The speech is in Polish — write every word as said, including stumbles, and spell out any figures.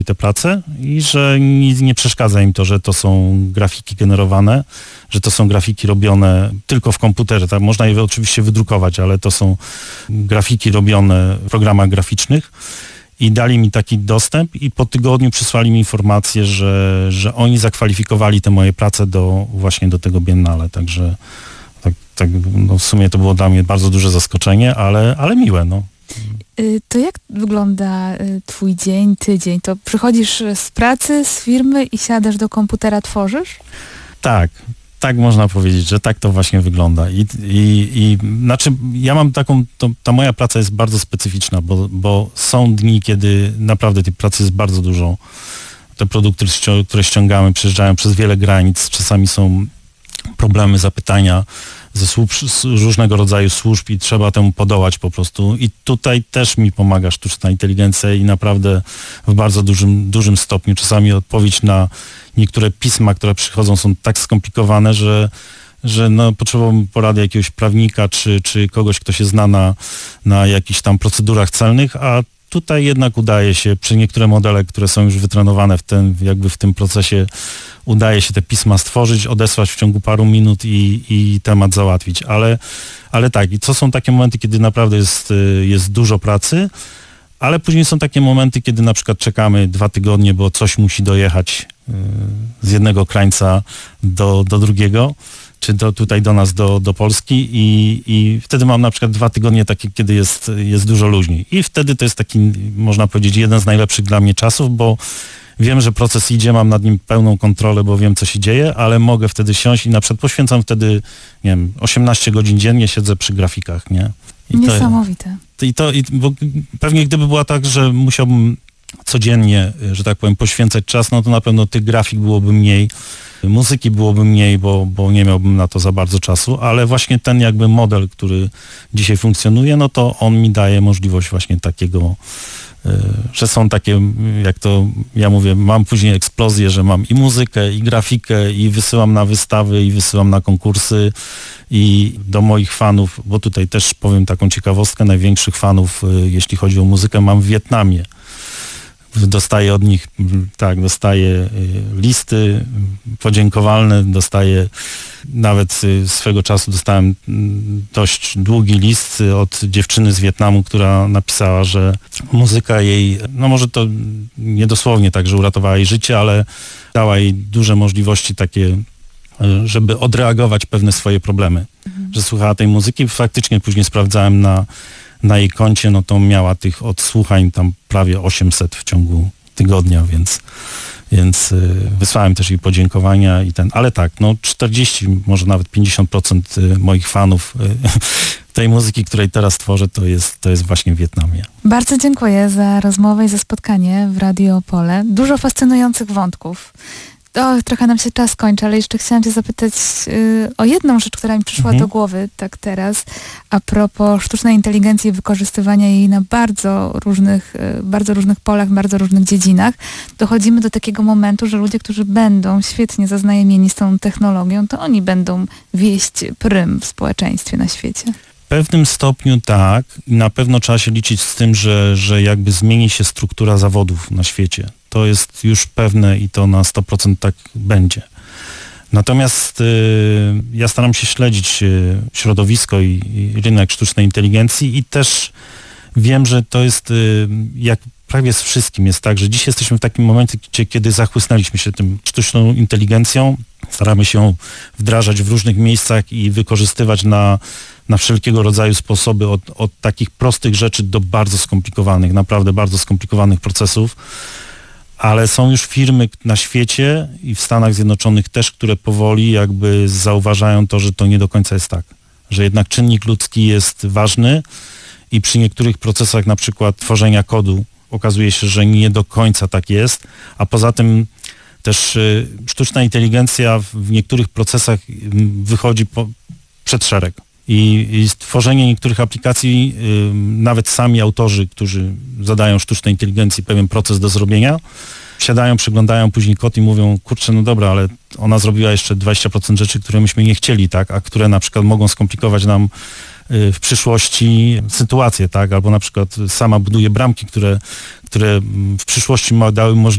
te prace i że nic nie przeszkadza im to, że to są grafiki generowane, że to są grafiki robione tylko w komputerze. Tak? Można je oczywiście wydrukować, ale to są grafiki robione w programach graficznych i dali mi taki dostęp i po tygodniu przysłali mi informację, że, że oni zakwalifikowali te moje prace do właśnie do tego Biennale, także tak, tak, no w sumie to było dla mnie bardzo duże zaskoczenie, ale, ale miłe, no. To jak wygląda twój dzień, tydzień? To przychodzisz z pracy, z firmy i siadasz do komputera, tworzysz? Tak, tak można powiedzieć, że tak to właśnie wygląda. I, i, i znaczy ja mam taką, to, ta moja praca jest bardzo specyficzna, bo, bo są dni, kiedy naprawdę tej pracy jest bardzo dużo. Te produkty, które ściągamy, przejeżdżają przez wiele granic, czasami są problemy, zapytania ze służb, z różnego rodzaju służb i trzeba temu podołać po prostu. I tutaj też mi pomaga sztuczna inteligencja i naprawdę w bardzo dużym, dużym stopniu. Czasami odpowiedź na niektóre pisma, które przychodzą, są tak skomplikowane, że, że no, potrzebowałbym porady jakiegoś prawnika czy, czy kogoś, kto się zna na, na jakichś tam procedurach celnych, a tutaj jednak udaje się, przy niektóre modele, które są już wytrenowane w tym, jakby w tym procesie, udaje się te pisma stworzyć, odesłać w ciągu paru minut i, i temat załatwić. Ale, ale tak, i to są takie momenty, kiedy naprawdę jest, jest dużo pracy, ale później są takie momenty, kiedy na przykład czekamy dwa tygodnie, bo coś musi dojechać z jednego krańca do, do drugiego, czy do, tutaj do nas, do, do Polski i, i wtedy mam na przykład dwa tygodnie takie, kiedy jest, jest dużo luźniej. I wtedy to jest taki, można powiedzieć, jeden z najlepszych dla mnie czasów, bo wiem, że proces idzie, mam nad nim pełną kontrolę, bo wiem, co się dzieje, ale mogę wtedy siąść i na przykład poświęcam wtedy, nie wiem, osiemnaście godzin dziennie siedzę przy grafikach, nie? I Niesamowite. To, I to, i, bo pewnie gdyby była tak, że musiałbym codziennie, że tak powiem, poświęcać czas, no to na pewno tych grafik byłoby mniej, muzyki byłoby mniej, bo, bo nie miałbym na to za bardzo czasu, ale właśnie ten jakby model, który dzisiaj funkcjonuje, no to on mi daje możliwość właśnie takiego, że są takie, jak to ja mówię, mam później eksplozję, że mam i muzykę, i grafikę, i wysyłam na wystawy, i wysyłam na konkursy i do moich fanów, bo tutaj też powiem taką ciekawostkę, największych fanów, jeśli chodzi o muzykę, mam w Wietnamie. Dostaję od nich, tak, dostaję listy podziękowalne, dostaję nawet swego czasu dostałem dość długi list od dziewczyny z Wietnamu, która napisała, że muzyka jej, no może to niedosłownie tak, że uratowała jej życie, ale dała jej duże możliwości takie, żeby odreagować pewne swoje problemy, mhm. że słuchała tej muzyki. Faktycznie później sprawdzałem na na jej koncie, no to miała tych odsłuchań tam prawie osiemset w ciągu tygodnia, więc, więc y, wysłałem też jej podziękowania i ten, ale tak, no czterdzieści, może nawet pięćdziesiąt procent moich fanów y, tej muzyki, której teraz tworzę, to jest, to jest właśnie w Wietnamie. Bardzo dziękuję za rozmowę i za spotkanie w Radio Opole. Dużo fascynujących wątków. O, trochę nam się czas kończy, ale jeszcze chciałam cię zapytać y, o jedną rzecz, która mi przyszła mhm. do głowy tak teraz, a propos sztucznej inteligencji i wykorzystywania jej na bardzo różnych, y, bardzo różnych polach, bardzo różnych dziedzinach. Dochodzimy do takiego momentu, że ludzie, którzy będą świetnie zaznajomieni z tą technologią, to oni będą wieść prym w społeczeństwie na świecie. W pewnym stopniu tak i na pewno trzeba się liczyć z tym, że, że jakby zmieni się struktura zawodów na świecie. To jest już pewne i to na sto procent tak będzie. Natomiast y, ja staram się śledzić y, środowisko i, i rynek sztucznej inteligencji i też wiem, że to jest y, jak prawie z wszystkim jest tak, że dziś jesteśmy w takim momencie, kiedy zachłysnęliśmy się tym sztuczną inteligencją, staramy się ją wdrażać w różnych miejscach i wykorzystywać na, na wszelkiego rodzaju sposoby, od, od takich prostych rzeczy do bardzo skomplikowanych, naprawdę bardzo skomplikowanych procesów. Ale są już firmy na świecie i w Stanach Zjednoczonych też, które powoli jakby zauważają to, że to nie do końca jest tak. Że jednak czynnik ludzki jest ważny i przy niektórych procesach na przykład tworzenia kodu okazuje się, że nie do końca tak jest, a poza tym też y, sztuczna inteligencja w niektórych procesach wychodzi po, przed szereg. I, i tworzenie niektórych aplikacji, y, nawet sami autorzy, którzy zadają sztucznej inteligencji pewien proces do zrobienia, siadają, przeglądają później kod i mówią, kurczę, no dobra, ale ona zrobiła jeszcze dwadzieścia procent rzeczy, które myśmy nie chcieli, tak, a które na przykład mogą skomplikować nam w przyszłości sytuacje, tak? Albo na przykład sama buduje bramki, które, które w przyszłości ma, dały możliwość